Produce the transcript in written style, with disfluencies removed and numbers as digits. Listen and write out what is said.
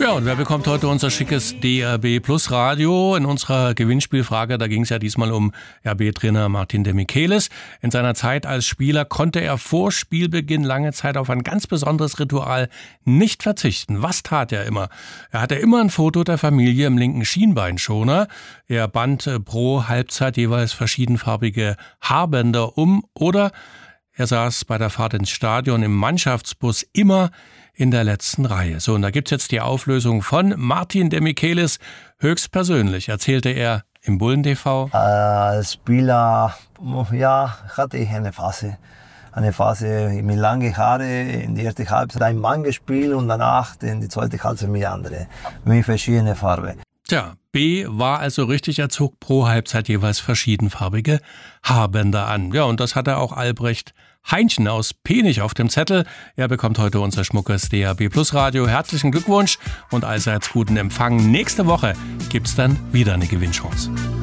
Ja, und wer bekommt heute unser schickes DAB Plus Radio? In unserer Gewinnspielfrage, da ging es ja diesmal um RB-Trainer Martin Demichelis. In seiner Zeit als Spieler konnte er vor Spielbeginn lange Zeit auf ein ganz besonderes Ritual nicht verzichten. Was tat er immer? Er hatte immer ein Foto der Familie im linken Schienbeinschoner. Er band pro Halbzeit jeweils verschiedenfarbige Haarbänder um oder er saß bei der Fahrt ins Stadion im Mannschaftsbus immer in der letzten Reihe. So, und da gibt's jetzt die Auflösung von Martin Demichelis höchstpersönlich, erzählte er im Bullen TV. Als Spieler, ja, hatte ich eine Phase mit langen Haaren. In der ersten Halbzeit ein Mann gespielt und danach in die zweite Halbzeit mit andere, mit verschiedenen Farben. Tja, B war also richtig, er zog pro Halbzeit jeweils verschiedenfarbige Haarbänder an. Ja, und das hatte auch Albrecht Heinchen aus Penich auf dem Zettel. Er bekommt heute unser schmuckes DAB Plus Radio. Herzlichen Glückwunsch und allseits guten Empfang. Nächste Woche gibt's dann wieder eine Gewinnchance.